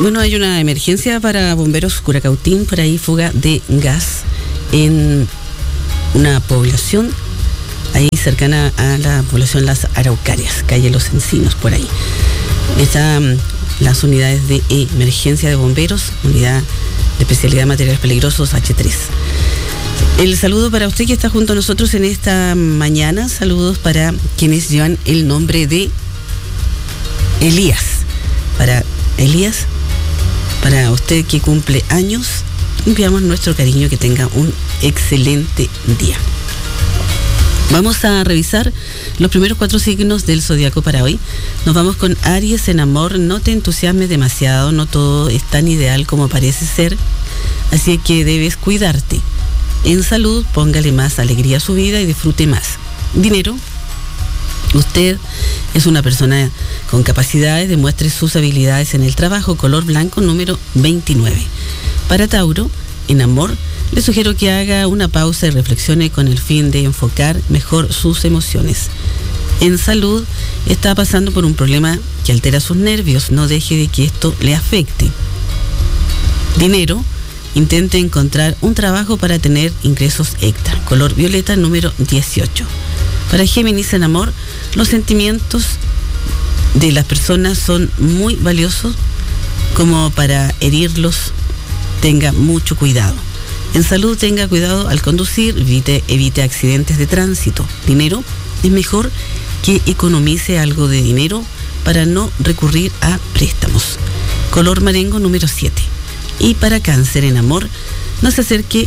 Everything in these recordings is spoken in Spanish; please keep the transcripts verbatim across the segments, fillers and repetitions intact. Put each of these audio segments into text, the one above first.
Bueno, hay una emergencia para bomberos Curacautín, por ahí fuga de gas en una población ahí cercana a la población Las Araucarias, calle Los Encinos, por ahí. Están las unidades de emergencia de bomberos, unidad de especialidad de materiales peligrosos hache tres. El saludo para usted que está junto a nosotros en esta mañana. Saludos para quienes llevan el nombre de Elías. Para Elías, para usted que cumple años, enviamos nuestro cariño, que tenga un excelente día. Vamos a revisar los primeros cuatro signos del zodiaco para hoy. Nos vamos con Aries. En amor, no te entusiasmes demasiado, no todo es tan ideal como parece ser, así que debes cuidarte. En salud, póngale más alegría a su vida y disfrute más. Dinero, usted es una persona con capacidades, demuestre sus habilidades en el trabajo. Color blanco, número veintinueve. Para Tauro, en amor, le sugiero que haga una pausa y reflexione con el fin de enfocar mejor sus emociones. En salud, está pasando por un problema que altera sus nervios. No deje de que esto le afecte. Dinero, intente encontrar un trabajo para tener ingresos extra. Color violeta, número dieciocho. Para Géminis, en amor, los sentimientos de las personas son muy valiosos como para herirlos. Tenga mucho cuidado. En salud, tenga cuidado al conducir, evite, evite accidentes de tránsito. Dinero, es mejor que economice algo de dinero para no recurrir a préstamos. Color marengo, número siete. Y para Cáncer, en amor, no se acerque.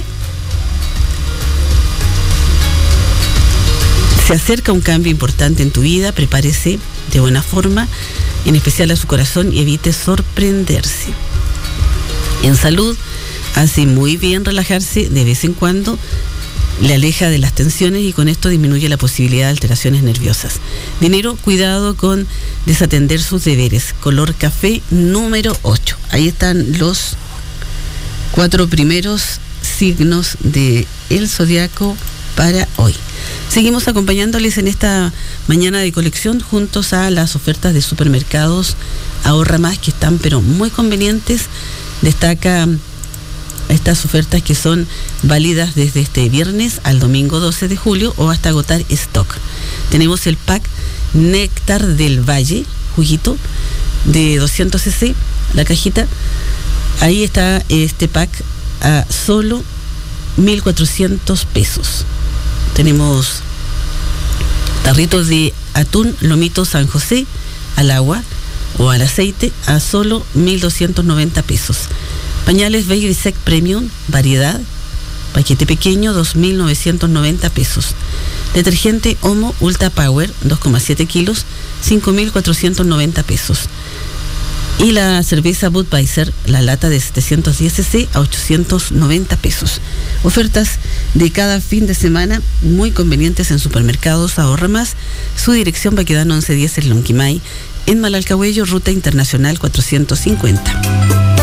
Se acerca un cambio importante en tu vida, prepárese de buena forma, en especial a su corazón, y evite sorprenderse. En salud, hace muy bien relajarse de vez en cuando, le aleja de las tensiones y con esto disminuye la posibilidad de alteraciones nerviosas. Dinero, cuidado con desatender sus deberes. Color café, número ocho. Ahí están los cuatro primeros signos de el zodiaco para hoy. Seguimos acompañándoles en esta mañana de colección juntos a las ofertas de supermercados Ahorra Más, que están pero muy convenientes. Destaca estas ofertas que son válidas desde este viernes al domingo doce de julio o hasta agotar stock. Tenemos el pack Néctar del Valle, juguito de doscientos centilitros, la cajita. Ahí está este pack a solo mil cuatrocientos pesos. Tenemos tarritos de atún Lomito San José al agua o al aceite a solo mil doscientos noventa pesos. Pañales Baby Sec Premium, variedad, paquete pequeño, dos mil novecientos noventa pesos. Detergente Omo Ultra Power, dos coma siete kilos, cinco mil cuatrocientos noventa pesos. Y la cerveza Budweiser, la lata de setecientos diez centilitros a ochocientos noventa pesos. Ofertas de cada fin de semana, muy convenientes en supermercados Ahorra Más. Su dirección va quedando once diez en Lonquimay, en Malalcahuello, ruta internacional cuatrocientos cincuenta.